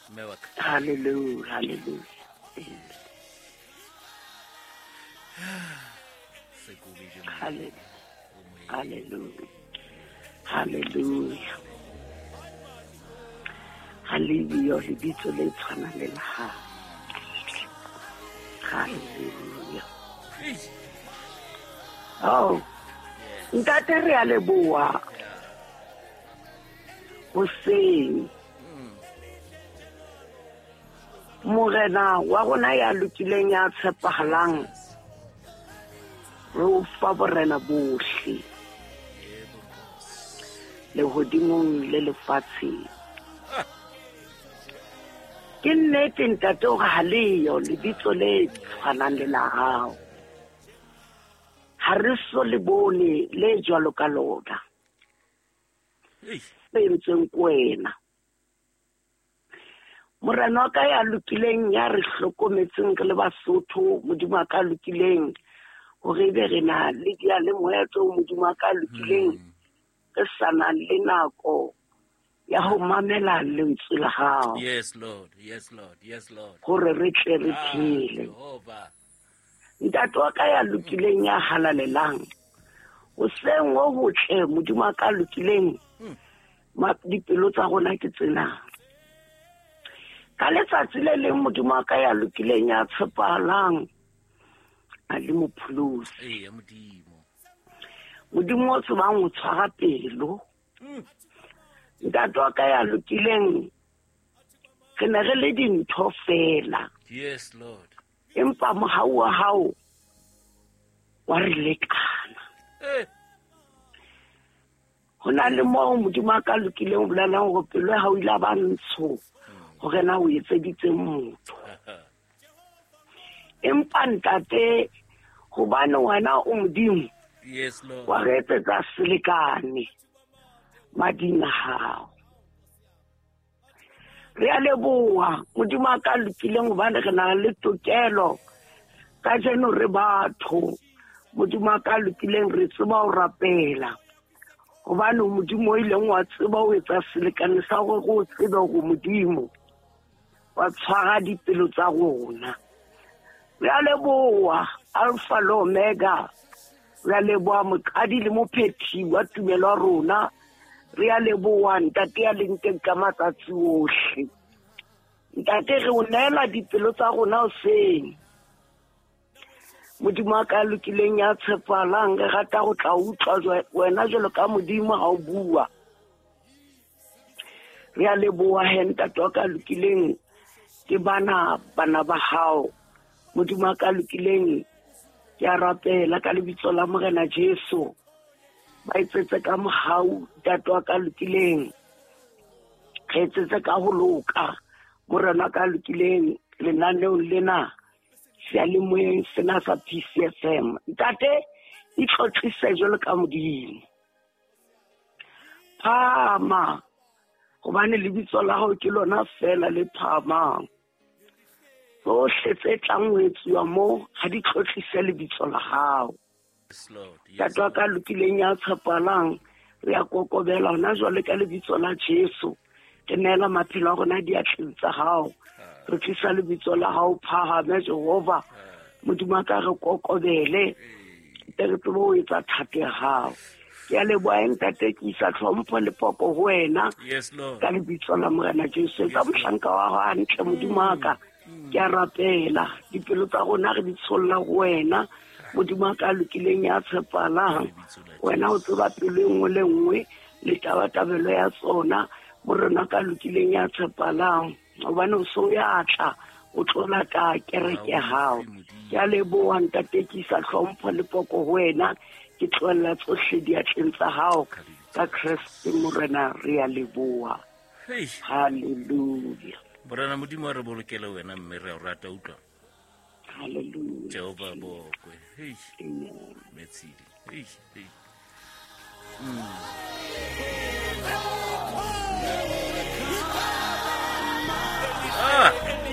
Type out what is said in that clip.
Hallelujah, hallelujah. Hallelujah, hallelujah, hallelujah. Hallelujah, lebitso le tshwana le la gago. Hallelujah. Oh, ntate re a leboa hoseng. Morena wa rona ya lokileng ya tshepahalang re o fa borena bohle lehodimong le lefatsheng. Ke nnete ntate hore ha leyo lebitso le tshwanang le la hao. Ha re so le bone le jwalo ka lona le entsweng ke wena. Morena wa ka ya lokileng ya re hlokometseng re le Basotho, Modimo a ka lokileng hore ebe re na le diyalemoya tseo Modimo a ka lokileng re sa nang le nako ya ho mamela lentswe la hao. Yes, Lord. Yes, Lord. Yes, Lord. Hore re tle re phele. Ntate wa ka ya lokileng ya halalelang hoseng o hotle Modimo a ka lokileng dipelo tsa rona ke tsena. Ka letsatsi le leng Modimo a ka ya lokileng ya tshepahalang a le mopholosi. Modimo o tsebang ho tshwara pelo. Ntate wa ka ya lokileng re ne re le dintho fela. Yes, Lord. Empa mohau wa hao wa re lekana. Ho na le moo Modimo a ka lokileng o bolelang hore pelo ya hao ile ba ntsho hore na o etseditse motho. Empa ntate hobane wena o Modimo, yes, Lord, wa re etsetsa selekane mading a hao. Re a leboha Modimo a ka lokileng hobane re na le tokelo ka jeno re batho. Modimo a ka lokileng re tseba ho rapela hobane Modimo o ileng wa tseba ho etsa selekane sa hore o tsebe hore Modimo wa tshwara dipelo tsa rona. Re a leboha Alpha le Omega. Re a leboha moqadi le mophethi wa tumelo wa rona. Re a leboha ntate ya leng teng ka matsatsi ohle. Ntate re o neela dipelo tsa rona hoseng. Modimo a ka lokileng ya tshepahalang re rata ho tla utlwa wena jwalo ka Modimo ha o bua. Re a leboha ntate wa ka lokileng ke bana ba hao. Modimo a ka lokileng ke a rapela ka lebitso la Morena Jesu. Ba etsetse ka mohau ntate wa ka lokileng. Re etsetse ka ho loka Morena ka lokileng lenaneong lena seyalemoyeng sena sa PCFM. Ntate itlhotlhise jwalo ka Modimo. Phama hobane lebitso la hao ke lona fela le phamang. Tsohle tse tlang ho etsuwa mo ha di tlhotlhise lebitso la hao. Ntate wa ka lokileng ya tshepahalang re a kokobela hona jwale ka lebitso la Jesu. Ke neela maphelo a rona diatleng tsa hao. Re tlisa lebitso la hao phahame Jehova. Modimo a ka re kokobele re tsebe ho etsa thato ya hao. Ke a leboha ntate ke isa tlhompho le poko ho wena. Yes, Lord. Ka lebitso la Morena Jesu. Tsa mohlanka wa hao hantle Modimo a ka. Ke a rapela dipelo tsa rona re di tsholla ho wena. Modimo a ka lokileng ya tshepahalang. Wena o tseba pelo engwe le ngwe le tabatabelo ya tsona. Morena ka lokileng ya tshepahalang hobane o so ya tla o tlola ka kereke ya hao. Ke a leboha ntate ke isa tlhompho le poko ho wena. Ke tlohella tsohle diatleng tsa hao ka Kriste Morena re a leboha. Hallelujah. Morena Modimo a re bolokele wena mme re a o rata utlwa. Hallelujah. Jehova bokwe. Amen. Metsidi. Ah!